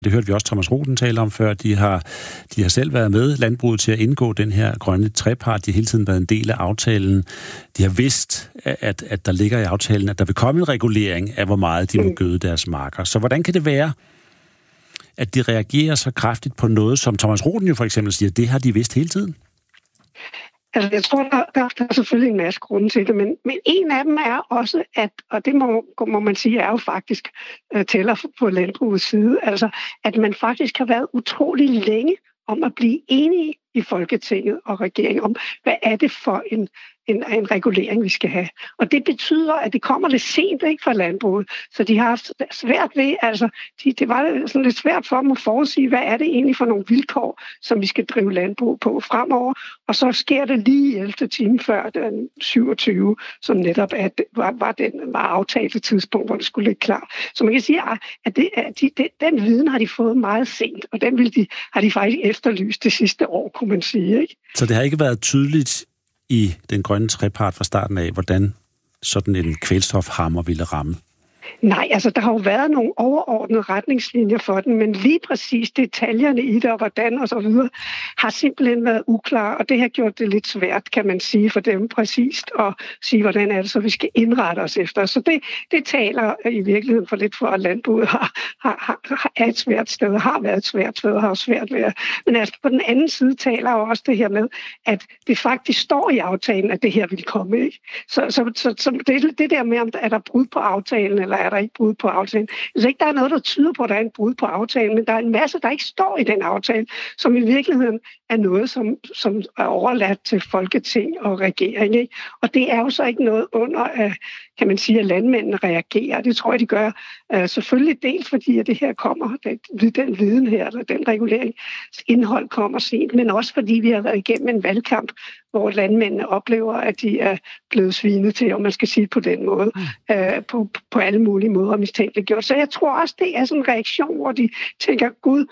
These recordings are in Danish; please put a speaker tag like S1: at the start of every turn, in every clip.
S1: Det hørte vi også Thomas Roden tale om før. De har selv været med landbruget til at indgå den her grønne trepart. De har hele tiden været en del af aftalen. De har vidst, at der ligger i aftalen, at der vil komme en regulering af, hvor meget de må gøde deres marker. Så hvordan kan det være, at de reagerer så kraftigt på noget, som Thomas Roden jo for eksempel siger, det har de vidst hele tiden?
S2: Altså, jeg tror, der er selvfølgelig en masse grunde til det, men en af dem er også, og det må man sige, er jo faktisk tæller på landbrugets side, altså, at man faktisk har været utrolig længe om at blive enige i Folketinget og regeringen om, hvad er det for en regulering, vi skal have. Og det betyder, at det kommer lidt sent ikke fra landbruget, så de har haft svært ved, altså det var sådan lidt svært for dem at forudsige, hvad er det egentlig for nogle vilkår, som vi skal drive landbrug på fremover, og så sker det lige i 11. time før den 27, som netop var aftalte tidspunkt, hvor det skulle ligge klar. Så man kan sige, at den viden har de fået meget sent, og den har de faktisk efterlyst det sidste år, kunne man sige. Ikke?
S1: Så det har ikke været tydeligt i den grønne trepart fra starten af, hvordan sådan en kvælstofhammer ville ramme?
S2: Nej, altså der har jo været nogle overordnede retningslinjer for den, men lige præcis detaljerne i det og hvordan og så videre har simpelthen været uklare, og det har gjort det lidt svært, kan man sige, for dem præcist at sige, hvordan er det så, vi skal indrette os efter. Så det taler i virkeligheden for lidt for, at landbruget er et svært sted, har været et svært sted og har svært ved. Men altså på den anden side taler jo også det her med, at det faktisk står i aftalen, at det her vil komme. Ikke? Så det der med, om er der brud på aftalen, eller er der ikke brud på aftalen. Altså ikke, der er noget, der tyder på, at der er en brud på aftalen, men der er en masse, der ikke står i den aftale, som i virkeligheden er noget, som er overladt til Folketing og regering. Ikke? Og det er jo så ikke noget under, kan man sige, at landmændene reagerer. Det tror jeg, de gør selvfølgelig dels, fordi at det her kommer, den viden her, eller den reguleringsindhold kommer sent, men også fordi vi har været igennem en valgkamp, hvor landmændene oplever, at de er blevet svinet til, om man skal sige på den måde, på alle mulige måder mistænkeliggjort. Så jeg tror også, det er sådan en reaktion, hvor de tænker, gud,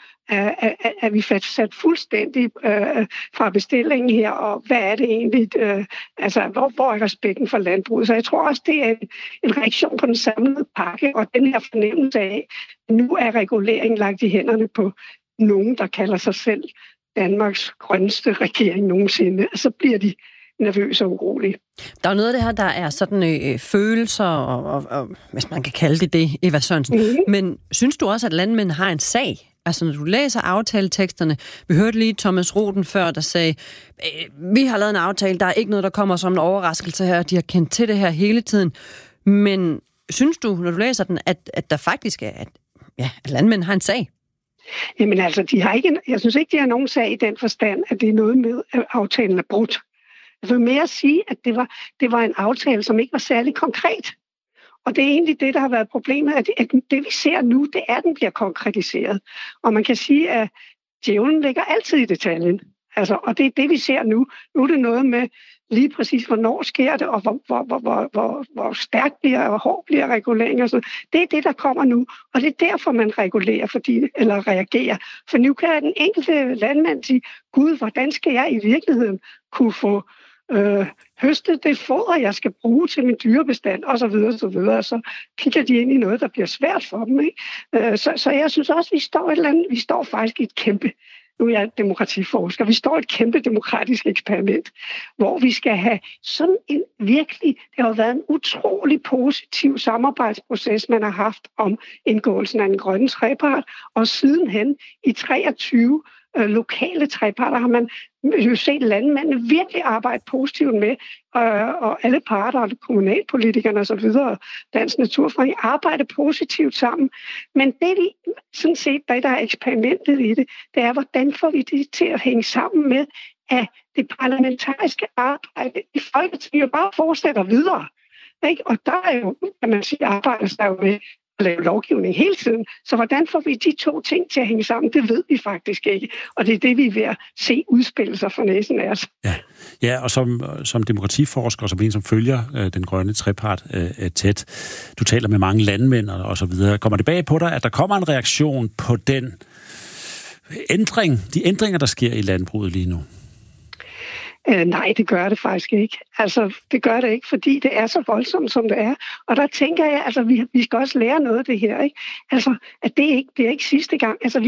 S2: er vi sat fuldstændig fra bestillingen her, og hvad er det egentlig, altså hvor er respekten for landbruget? Så jeg tror også, det er en reaktion på den samlede pakke, og den her fornemmelse af, at nu er reguleringen lagt i hænderne på nogen, der kalder sig selv Danmarks grønneste regering nogensinde, så bliver de nervøse og urolige.
S3: Der er noget af det her, der er sådan følelser, og hvis man kan kalde det, Eva Sørensen. Mm-hmm. Men synes du også, at landmænd har en sag? Altså, når du læser aftaleteksterne, vi hørte lige Thomas Roden før, der sagde, vi har lavet en aftale, der er ikke noget, der kommer som en overraskelse her, de har kendt til det her hele tiden. Men synes du, når du læser den, at der faktisk er, at landmænd har en sag?
S2: Jamen altså, jeg synes ikke, de har nogen sag i den forstand, at det er noget med, at aftalen er brudt. Jeg vil mere sige, at det var en aftale, som ikke var særlig konkret. Og det er egentlig det, der har været problemet, at det vi ser nu, det er, at den bliver konkretiseret. Og man kan sige, at djævlen ligger altid i detaljen. Altså, og det er det, vi ser nu. Nu er det noget med lige præcis, hvornår sker det, og hvor stærkt bliver og hård bliver reguleringen. Og så. Det er det, der kommer nu, og det er derfor, man regulerer, eller reagerer. For nu kan den enkelte landmand sige, gud, hvordan skal jeg i virkeligheden kunne få høste det foder, jeg skal bruge til min dyrebestand, og så videre, så videre. Så kigger de ind i noget, der bliver svært for dem. Ikke? Så jeg synes også, vi står faktisk i et kæmpe, nu er jeg demokratiforsker, vi står i et kæmpe demokratisk eksperiment, hvor vi skal have sådan en virkelig, det har været en utrolig positiv samarbejdsproces, man har haft om indgåelsen af en grønne trepart, og sidenhen i 23 lokale treparter har man jo set landmændene virkelig arbejde positivt med, og alle parter, og kommunalpolitikerne osv., Dansk Naturfredning, arbejder positivt sammen. Men det, sådan set, der er eksperimentet i det, det er, hvordan får vi det til at hænge sammen med, at det parlamentariske arbejde i Folketinget jo bare fortsætter videre. Ikke? Og der er jo, kan man sige, arbejdes der jo med at lave lovgivning hele tiden. Så hvordan får vi de to ting til at hænge sammen, det ved vi faktisk ikke. Og det er det, vi er ved at se udspille sig for næsen af os.
S1: Ja, og som demokratiforsker, som en, som følger den grønne trepart tæt, du taler med mange landmænd og så videre. Kommer det bag på dig, at der kommer en reaktion på de ændringer, der sker i landbruget lige nu?
S2: Nej, det gør det faktisk ikke. Altså, det gør det ikke, fordi det er så voldsomt, som det er. Og der tænker jeg, altså, vi skal også lære noget af det her, ikke? Altså, at det er ikke sidste gang. Altså,